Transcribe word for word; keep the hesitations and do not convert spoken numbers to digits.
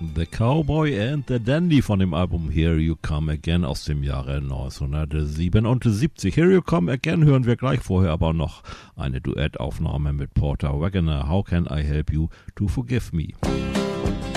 The Cowboy and the Dandy von dem Album Here You Come Again aus dem Jahre neunzehnhundertsiebenundsiebzig. Here You Come Again hören wir gleich, vorher aber noch eine Duettaufnahme mit Porter Wagoner. How Can I Help You to Forgive Me?